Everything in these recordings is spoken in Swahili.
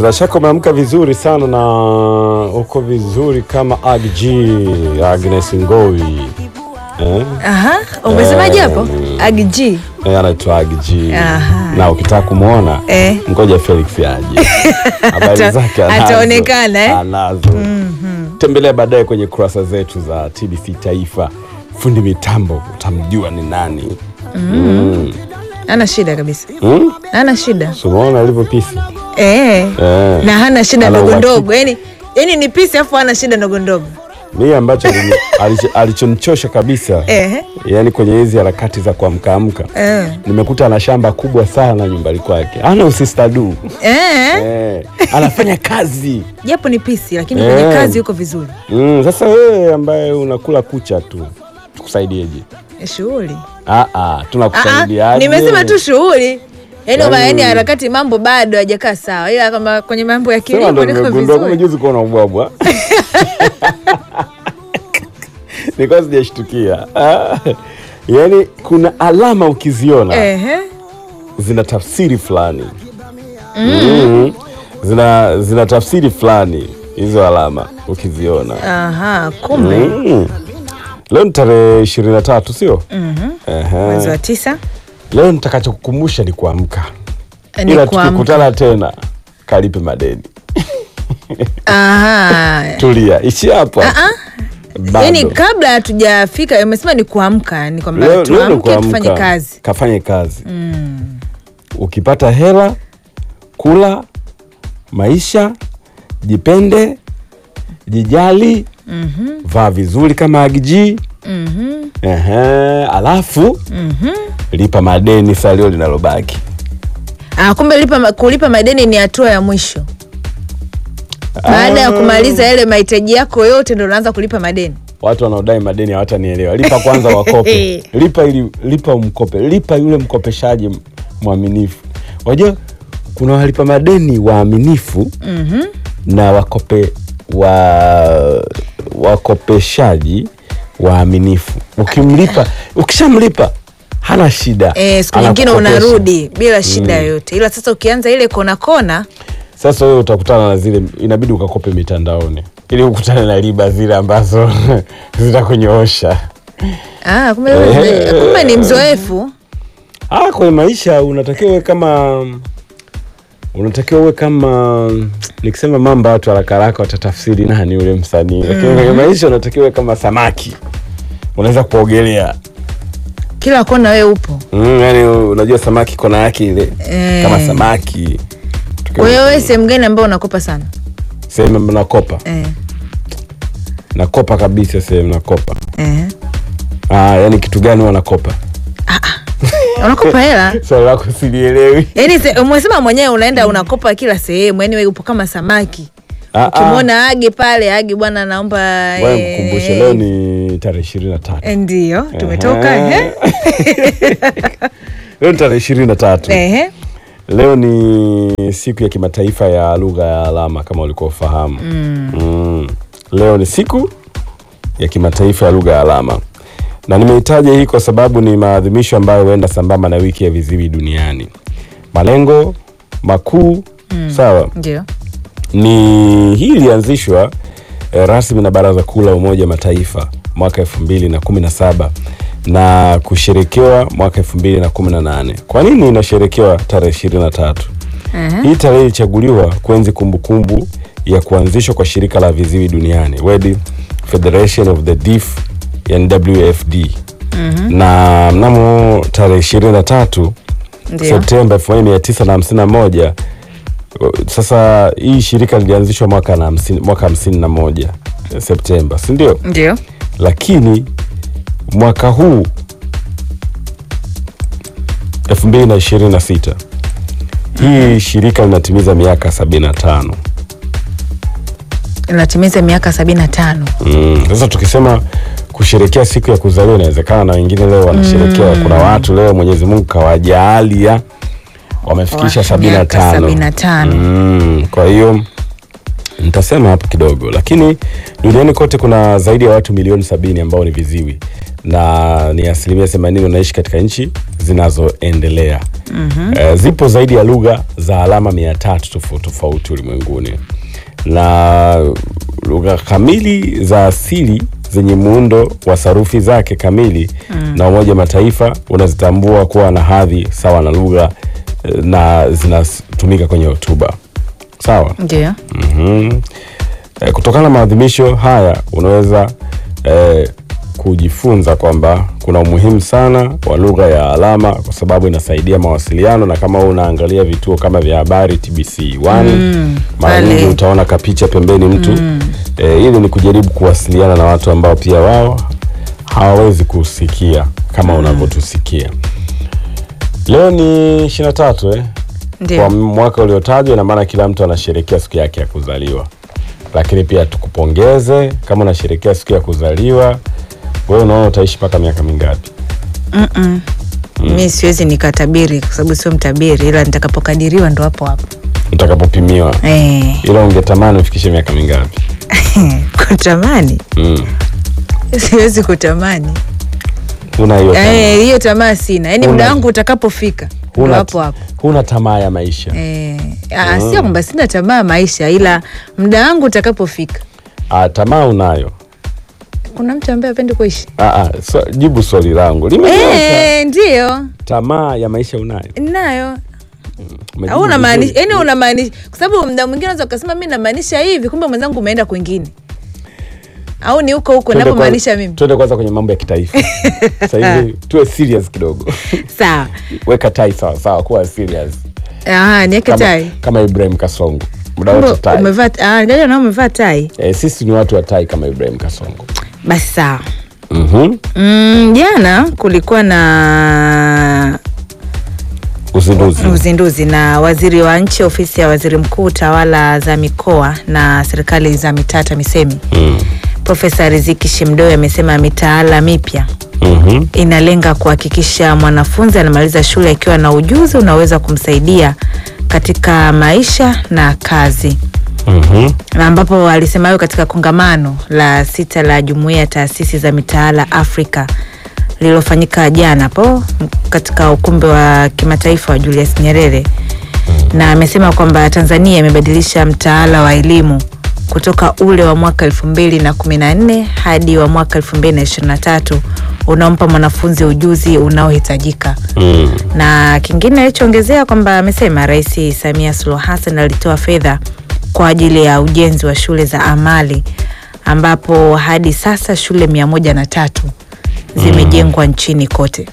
Bila shaka umeamka vizuri sana na uko vizuri kama Agnes Ngowi. Aha, umesemaje hapo? Agji. Anaitwa Agji. Na ukitaka kumuona ngoja Felix aje. Habari zake ataonekana anazo. Tembelea baadaye kwenye kurasa zetu za TBC Taifa. Fundi mitambo utamjua ni nani. Hana shida kabisa. Hana shida. Unaona alivyo pisi. Na hana shida ndogo ndogo. Yaani ni pisi afu hana shida ndogo ndogo. Mimi ambacho alichonichosha kabisa. Yaani kwenye hizi harakati za kuamka. Nimekuta ana shamba kubwa sana nyumbani kwake. Ana usistadu. Anafanya kazi. Japo ni pisi lakini kwenye kazi yuko vizuri. Sasa wewe ambaye unakula kucha tu, tukusaidieje? Shughuli. Tunakusaidiaje? Nimesema tu shughuli. Yaani harakati mambo bado hajakaa sawa. Ila kama kwenye mambo ya kilimo niko vizuri. Kama juzi kuna ubwabwa. Niko sijashtukia. Yaani kuna alama ukiziona. Zina tafsiri fulani. Zina tafsiri fulani hizo alama ukiziona. Kumbe. Leo ni tarehe 23 sio? Mwezi wa 9. Leo nitakachokukumbusha ni kuamka. Ila tukikutana tena kalipe madeni. Tulia, ishi hapo. Yaani kabla hatujafika umesema ni kuamka, ni kwamba tuamke tufanye kazi. Kafanye kazi. Ukipata hela, kula, maisha, jipende, jijali, vaa vizuri kama Agji. Alafu lipa madeni salio linalobaki. Kumbe kulipa madeni ni hatua ya mwisho. Baada ya kumaliza yale mahitaji yako yote ndio unaanza kulipa madeni. Watu wanaodai madeni hawatanielewa. Lipa kwanza wakope. Lipa umkope. Lipa yule mkopeshaji mwaminifu. Unajua kuna walipa madeni waaminifu na wakopeshaji waaminifu. Ukishamlipa hana shida. Siku nyingine unarudi bila shida yote. Ila sasa ukianza ile kona sasa wewe utakutana na zile, inabidi ukakope mitandaoni ili ukutane na riba zile ambazo zitakunyoosha. Kumbe ni mzoefu. Kwa maisha unatakiwa uwe kama nikisema mambo watu haraka watatafsiri nani yule msanii. Lakini kwenye maisha unatakiwa uwe kama samaki. Unaweza kuogelea kila kona wewe upo. Yaani unajua samaki kona yake ile kama samaki. Wewe sehemu gani ambayo unakopa sana? Sehemu nakopa. Nakopa kabisa sehemu nakopa. Yaani kitu gani unakopa? Unakopa hela? Swali lako silielewi. Yaani umesema mwenyewe unaenda unakopa kila sehemu. Yaani wewe upo kama samaki. Ukimwona Age pale, Age bwana naomba wewe mkumbushe leo ni tarehe 23. Ndio, tumetoka Leo ni tarehe 23. Leo ni siku ya kimataifa ya lugha ya alama kama ulikuwa ufahamu. Leo ni siku ya kimataifa ya lugha ya alama. Na nimeitaja hii kwa sababu ni maadhimisho ambayo huenda sambamba na wiki ya viziwi duniani. Malengo makuu sawa? Ndio. Ni hii ilianzishwa rasmi na Baraza Kuu la Umoja Mataifa mwaka 2017 na kusherekewa mwaka 2018. Kwa nini inasherekewa tarehe 23? Hii tarehe ilichaguliwa kuenzi kumbukumbu ya kuanzishwa kwa shirika la viziwi duniani, World Federation of the Deaf, WFD. Na mnamo tarehe 23 Septemba 1951, sasa hii shirika lilianzishwa mwaka 51 Septemba, si ndio? Ndio. Lakini mwaka huu 2026 hii shirika linatimiza miaka 75. Linatimiza miaka 75. Sasa tukisema kusherehekea siku ya kuzaliwa, inawezekana na wengine leo wanasherehekea. Kuna watu leo Mwenyezi Mungu kawajalia wamefikisha 75. Kwa hiyo Nitasema hapo kidogo, lakini duniani kote kuna zaidi ya watu milioni 70 ambao ni viziwi, na ni 80% wanaishi katika nchi zinazoendelea. Zipo zaidi ya lugha za alama 300 tofauti ulimwenguni, na lugha kamili za asili zenye muundo wa sarufi zake kamili na Umoja Mataifa unazitambua kuwa na hadhi sawa na lugha na zinatumika kwenye hotuba. Sawa? Ndio. Kutokana na maadhimisho haya unaweza kujifunza kwamba kuna umuhimu sana wa lugha ya alama, kwa sababu inasaidia mawasiliano, na kama unaangalia vituo kama vya habari TBC1 mara nyingi utaona kapicha pembeni mtu ili ni kujaribu kuwasiliana na watu ambao pia wao hawawezi kusikia kama unavyotusikia. Leo ni 23 kwa mwaka uliotajwa, na maana kila mtu anasherehekea siku yake ya kuzaliwa. Lakini pia tukupongeze kama unasherehekea siku ya kuzaliwa. Wewe unaona utaishi mpaka miaka mingapi? Mimi siwezi nikatabiri kwa sababu sio mtabiri, ila nitakapokadiriwa ndo hapo hapo. Utakapopimiwa. Ila ungetamani ufikishe miaka mingapi? Kutamani? Siwezi kutamani. Huna hiyo tamaa. Hiyo tamaa sina. Yaani muda wangu utakapofika ndo hapo hapo. Huna tamaa ya maisha. Sio kwamba sina tamaa ya maisha, ila muda wangu utakapofika. Tamaa unayo. Kuna mtu ambaye hapendi kuishi? Jibu swali langu. Ndio. Tamaa ya maisha unayo? Ninayo. Au unamaanisha, yaani unamaanisha kwa sababu muda mwingine unaweza kusema mimi namaanisha hivi, kumbe mwenzangu umeenda kwingine. Au ni huko ninapomaanisha mimi? Twende kwanza kwenye mambo ya kitaifa. Sasa hivi tuwe serious kidogo. Sawa. Weka tai sawa, kuwa serious. Niweke tai. Kama Ibrahim Kasongo. Muda wote tai. Umevaa ndio na umevaa tai. Sisi ni watu wa tai kama Ibrahim Kasongo. Basi sawa. Jana kulikuwa na uzinduzi na waziri wa nchi ofisi ya waziri mkuu tawala za mikoa na serikali za mitaa TAMISEMI. Profesa Riziki Shemdoe amesema mitaala mipya inalenga kuhakikisha mwanafunzi anamaliza shule akiwa na ujuzi unaweza kumsaidia katika maisha na kazi. Na ambapo alisema hayo katika kongamano la 6 la Jumuiya ya Taasisi za Mitaala Afrika lililofanyika jana hapo katika ukumbi wa kimataifa wa Julius Nyerere. Na amesema kwamba Tanzania imebadilisha mtaala wa elimu kutoka ule wa mwaka 2014 hadi wa mwaka 2023 unaompa mwanafunzi ujuzi unaohitajika. Na kingine alichoongezea kwamba amesema Rais Samia Suluhu Hassan alitoa fedha kwa ajili ya ujenzi wa shule za amali, ambapo hadi sasa shule 103 zimejengwa nchini kote.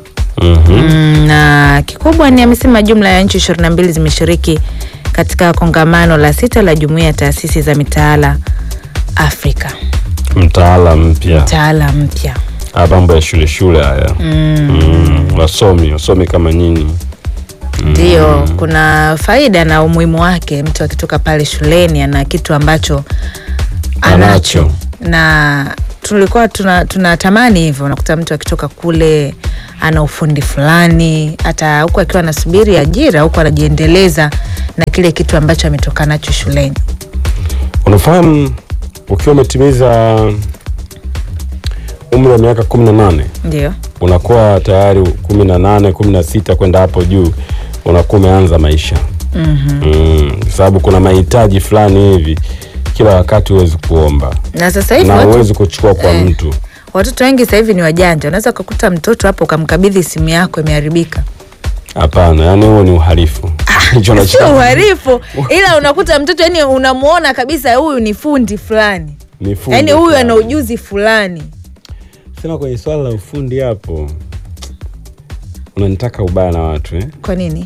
Na kikubwa ni amesema jumla ya nchi 22 zimeshiriki katika kongamano la 6 la Jumuiya ya Taasisi za Mitaala Afrika. Mtaala mpya. Mambo ya shule haya. Wasomi kama nyinyi. Ndio, kuna faida na umuhimu wake. Mtu akitoka pale shuleni ana kitu ambacho anacho. Na tulikuwa tunatamani hivyo, unakuta mtu akitoka kule ana ufundi fulani, hata huko akiwa anasubiri ajira huko anajiendeleza na kile kitu ambacho ametoka nacho shuleni. Unafahamu ukiwa umetimiza umri wa miaka 18, ndio unakuwa tayari 18, 16 kwenda hapo juu unakuwa umeanza maisha. Sababu kuna mahitaji fulani hivi kila wakati huwezi kuomba. Na sasa hivi huwezi kuchukua kwa mtu. Watoto wengi sasa hivi ni wajanja. Unaweza kukuta mtoto hapo ukamkabidhi simu yako imeharibika. Hapana, yani huo ni uhalifu. Sio uhalifu, ila unakuta mtoto yani unamuona kabisa huyu ni fundi fulani. Yani huyu ana ujuzi fulani. Sema kwenye swala la ufundi hapo unanitaka ubaya na watu Kwa nini?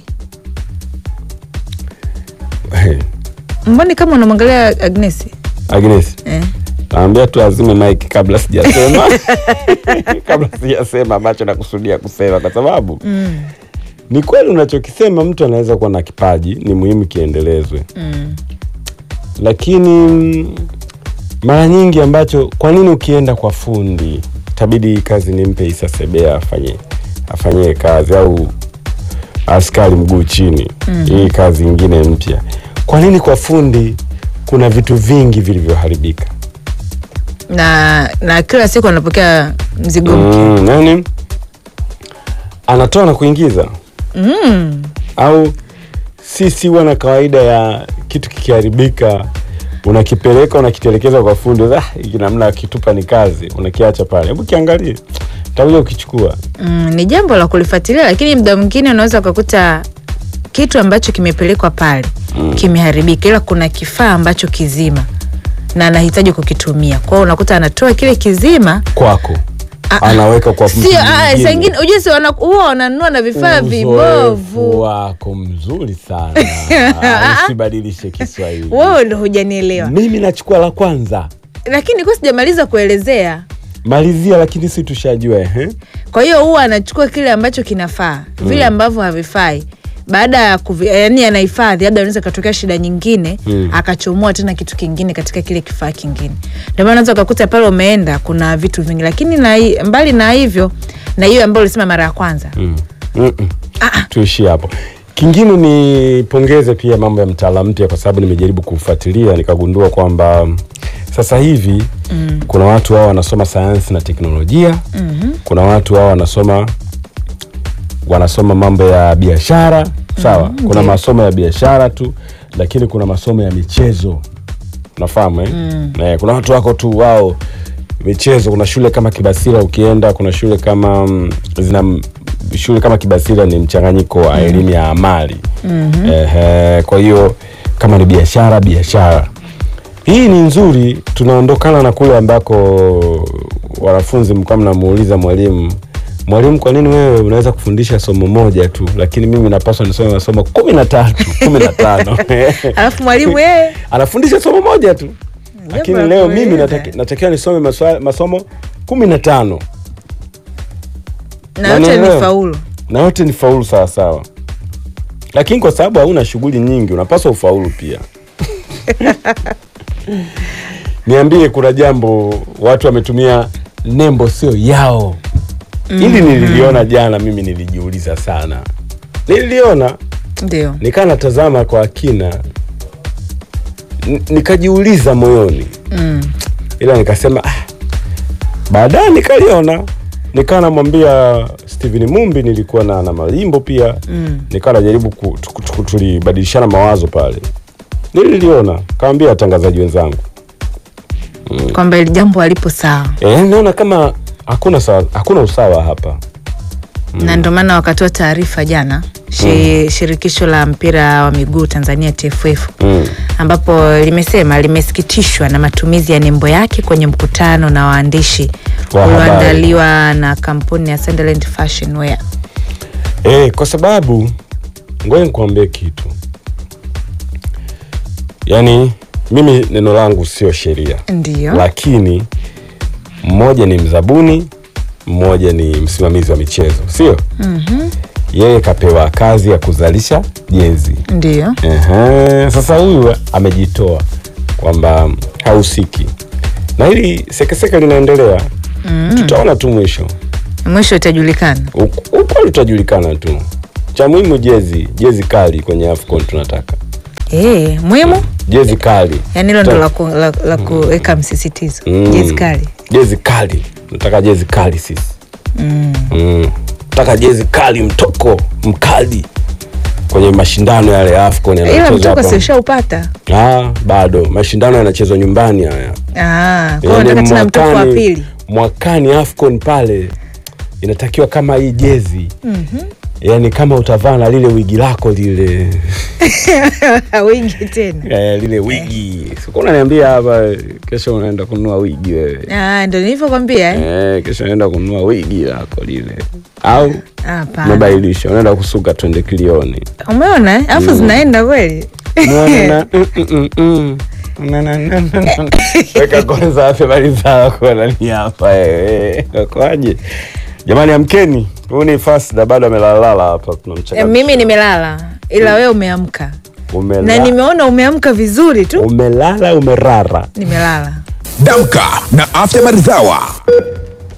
Mbona kama unamwangalia Agnes? Naambia tu azime mic kabla sijasema. Kabla sijasema ambacho nakusudia kusema, kwa sababu ni kweli unachokisema, mtu anaweza kuwa na kipaji, ni muhimu kiendelezwe. Lakini mara nyingi ambacho, kwa nini ukienda kwa fundi tabidi kazi nimpe Isa Sebea afanye kazi, au askari mguu chini hii kazi nyingine mpya? Kwa nini kwa fundi kuna vitu vingi vilivyoharibika. Na kila siku anapokea mzigo mpya. Nani anatoa na kuingiza? Au sisi wana kawaida ya kitu kikiharibika unakipeleka unakitelekeza kwa fundi, hiki namna kitupa ni kazi, unakiacha pale, hebu kiangalie utakuja ukichukua. Ni jambo la kulifuatilia, lakini muda mwingine unaweza kukuta kitu ambacho kimepelekwa pale kimeharibika, ila kuna kifaa ambacho kizima na anahitaji kukitumia. Kwa hiyo unakuta anatoa kile kizima kwako, anaweka kwa mtu mwingine. Saa nyingine ujuzi wananunua na vifaa vibovu. Wako mzuri sana. Usibadilishe Kiswahili. Wewe ndio hujanielewa. Mimi nachukua la kwanza. Lakini kwa sijamaliza kuelezea. Malizia, lakini si tushajua Kwa hiyo huwa anachukua kile ambacho kinafaa, vile ambavyo havifai. Baada ya yani anahifadhi, labda unaweza katokea shida nyingine, akachomoa tena kitu kingine katika kile kifaa kingine. Ndio maana unaweza kukuta pale umeenda kuna vitu vingi, lakini mbali na hivyo, na hiyo ambayo ulisema mara ya kwanza. Tuishie hapo. Kingine ni pongeze pia mambo ya mtaala mpya, kwa sababu nimejaribu kufuatilia nikagundua kwamba sasa hivi kuna watu wao wanasoma sayansi na teknolojia, kuna watu wao wanasoma mambo ya biashara, sawa? Kuna masomo ya biashara tu, lakini kuna masomo ya michezo. Unafahamu kuna watu wako tu wao michezo. Kuna shule kama Kibasira ukienda, kuna shule kama shule kama Kibasira ni mchanganyiko wa elimu ya amali. Kwa hiyo kama ni biashara hii ni nzuri. Tunaondokana na kule ambako wanafunzi mkao mnamuuliza mwalimu, kwa nini wewe unaweza kufundisha somo moja tu, lakini mimi napaswa nisome masomo 13, 15. Alafu mwalimu yeye anafundisha somo moja tu. Lakini leo mimi natakiwa nisome masomo 15. Na yote ni faulu. Na yote ni faulu sawa. Lakini kwa sababu hauna shughuli nyingi, unapaswa ufaulu pia. Niambie, kuna jambo watu wametumia nembo sio yao. Hili nililiona jana, mimi nilijiuliza sana. Niliona ndio nikaa natazama kwa kina, nikajiuliza moyoni. Ila nikasema baadaye nikaliona, nikaa namwambia Steven Mumbi, nilikuwa na Malimbo pia. Nikaa najaribu tulibadilishana mawazo pale. Nililiona, kaambia watangazaji wenzangu kwamba ile jambo alipo sawa. Naona kama hakuna usawa hapa. Na ndio maana wakatoa taarifa jana shirikisho la mpira wa miguu Tanzania TFF, ambapo limesikitishwa na matumizi ya nembo yake kwenye mkutano na waandishi ulioandaliwa na kampuni ya Sunderland Fashion Wear. Kwa sababu ngoja nikwambie kitu. Yaani mimi neno langu sio sheria. Ndio. Lakini mmoja ni mzabuni, mmoja ni msimamizi wa michezo, sio? Yeye kapewa kazi ya kuzalisha jezi. Ndio. Sasa huyu amejitoa kwamba hausiki. Na hili sekeseka linaendelea. Tutaona tu mwisho itajulikana. Uko utajulikana tu. Cha muhimu jezi kali kwenye AFCON tunataka. Muhimu jezi kali. Yaani hilo ndo la kuweka msisitizo. Jezi kali. Nataka jezi kali sisi. Nataka jezi kali, mtoko mkali kwenye mashindano yale ya AFCON yanachezwa hapa. Ila mtoko si ushaupata? Bado. Mashindano yanachezwa nyumbani haya. Kwa nataka tena mtoko wa pili. Mwakani AFCON pale inatakiwa kama hii jezi. Yaani kama utavaa na lile wigi lako lile. Wigi tena. Lile wigi. Siko unaniambia hapa kesho unaenda kununua wigi wewe. Ndio nilivyokuambia kesho unaenda kununua wigi lako lile. Au hapana. Mabadilisho unaenda kusuka twende Kilioni. Umeona? Alafu zinaenda kweli. Unaona? Weka kwanza afya baliza kwa nani hapa kwaje? Jamani amkeni. Huyu ni Fasda bado amelala hapa tunamchaka. Mimi nimelala ila wewe umeamka. Na nimeona umeamka vizuri tu. Umelala umerara. Nimelala. Damka na Afya Maridhawa.